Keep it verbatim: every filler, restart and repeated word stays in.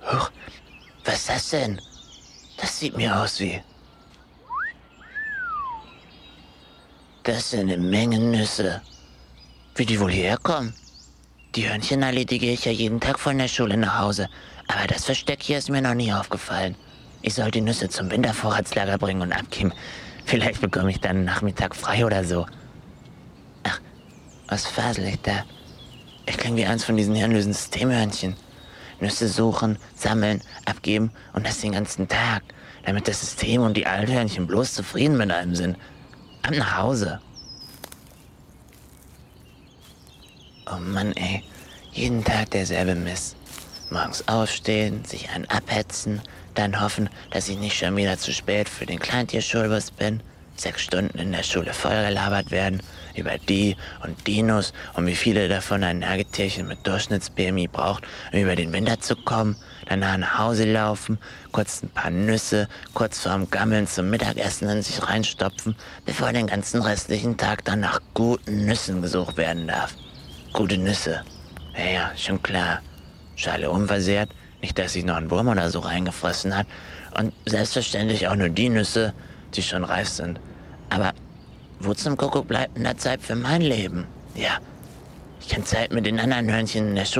Huch, was ist das denn? Das sieht mir aus wie... Das sind eine Menge Nüsse. Wie die wohl hierher kommen? Die Hörnchen erledige ich ja jeden Tag von der Schule nach Hause. Aber das Versteck hier ist mir noch nie aufgefallen. Ich soll die Nüsse zum Wintervorratslager bringen und abgeben. Vielleicht bekomme ich dann einen Nachmittag frei oder so. Ach, was fasel ich da? Ich klinge wie eins von diesen hirnlosen Systemhörnchen. Nüsse suchen, sammeln, abgeben und das den ganzen Tag. Damit das System und die Althörnchen bloß zufrieden mit einem sind. Ab nach Hause. Oh Mann, ey. Jeden Tag derselbe Mist. Morgens aufstehen, sich einen abhetzen, dann hoffen, dass ich nicht schon wieder zu spät für den Kleintierschulbus bin, sechs Stunden in der Schule vollgelabert werden, über die und Dinos und wie viele davon ein Nagetierchen mit Durchschnitts-B M I braucht, um über den Winter zu kommen, danach nach Hause laufen, kurz ein paar Nüsse, kurz vorm Gammeln zum Mittagessen in sich reinstopfen, bevor den ganzen restlichen Tag dann nach guten Nüssen gesucht werden darf. Gute Nüsse. Ja, ja, schon klar. Schale unversehrt, nicht, dass sich noch ein Wurm oder so reingefressen hat. Und selbstverständlich auch nur die Nüsse, die schon reif sind. Aber wo zum Kuckuck bleibt denn da Zeit für mein Leben? Ja, ich kann Zeit mit den anderen Hörnchen in der Schule